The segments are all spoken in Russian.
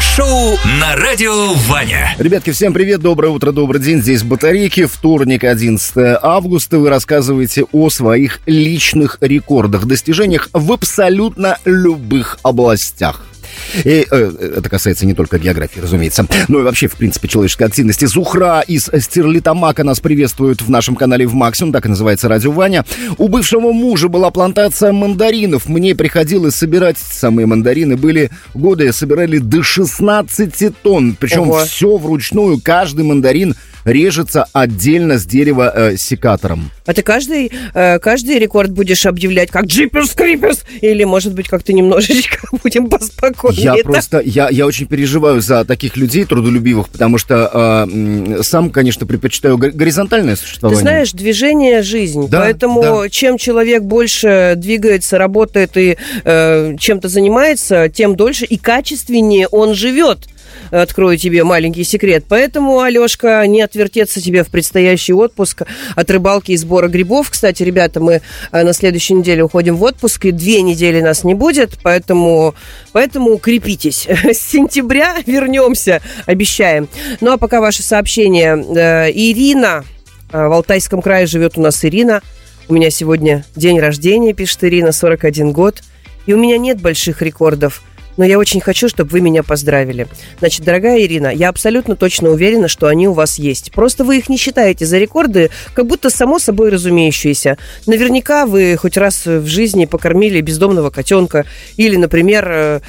шоу на Радио Ваня. Ребятки, всем привет, доброе утро, добрый день. Здесь Батарейки, вторник, 11 августа. Вы рассказываете о своих личных рекордах, достижениях в абсолютно любых областях. И это касается не только географии, разумеется, но и вообще, в принципе, человеческой активности. Зухра из Стерлитамака нас приветствует в нашем канале в Максимум, так и называется Радио Ваня. У бывшего мужа была плантация мандаринов. Мне приходилось собирать самые мандарины. Были годы, собирали до 16 тонн. Причем все вручную, каждый мандарин режется отдельно с дерева секатором. А ты каждый рекорд будешь объявлять как джиперс-криперс? Или, может быть, как-то немножечко будем поспокойнее? Я очень переживаю за таких людей трудолюбивых, потому что сам, конечно, предпочитаю горизонтальное существование. Ты знаешь, движение – жизнь. Да, поэтому чем человек больше двигается, работает и чем-то занимается, тем дольше и качественнее он живет. Открою тебе маленький секрет. Поэтому, Алешка, не отвертеться тебе в предстоящий отпуск от рыбалки и сбора грибов. Кстати, ребята, мы на следующей неделе уходим в отпуск, и 2 недели нас не будет, поэтому крепитесь. С сентября вернемся, обещаем. Ну, а пока ваши сообщения. Ирина, в Алтайском крае живет у нас Ирина. У меня сегодня день рождения, пишет Ирина, 41 год. И у меня нет больших рекордов. Но я очень хочу, чтобы вы меня поздравили. Значит, дорогая Ирина, я абсолютно точно уверена, что они у вас есть. Просто вы их не считаете за рекорды, как будто само собой разумеющиеся. Наверняка вы хоть раз в жизни покормили бездомного котенка. Или, например,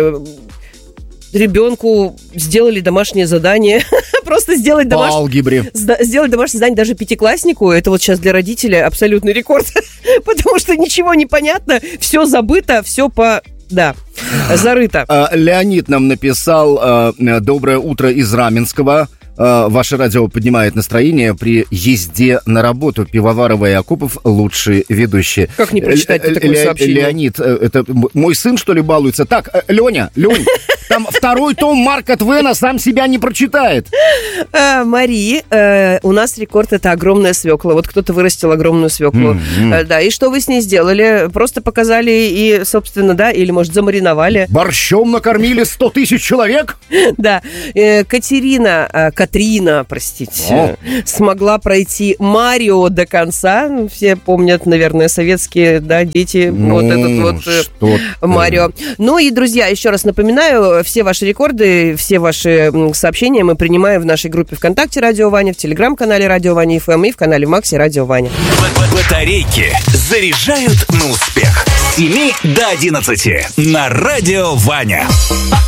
ребенку сделали домашнее задание. Просто сделать домашнее задание даже 5-класснику. Это вот сейчас для родителя абсолютный рекорд. Потому что ничего не понятно, все забыто, все зарыто. Леонид нам написал: доброе утро из Раменского. Ваше радио поднимает настроение при езде на работу. Пивоварова и Акопов лучшие ведущие. Как не прочитать такое сообщение? Леонид, это мой сын, что ли, балуется? Так, Лень, там 2-й том Марка Твена сам себя не прочитает. Мари, у нас рекорд — это огромная свекла. Вот кто-то вырастил огромную свеклу. Да, и что вы с ней сделали? Просто показали и, собственно, или, может, замариновали. Борщом накормили 100 тысяч человек? Да. Катрина, смогла пройти Марио до конца. Все помнят, наверное, советские, дети, вот этот вот Марио. Ну и, друзья, еще раз напоминаю, все ваши рекорды, все ваши сообщения мы принимаем в нашей группе ВКонтакте «Радио Ваня», в Телеграм-канале «Радио Ваня ФМ» и в канале Макси «Радио Ваня». Батарейки заряжают на успех. С 7 до 11 на Радио Ваня.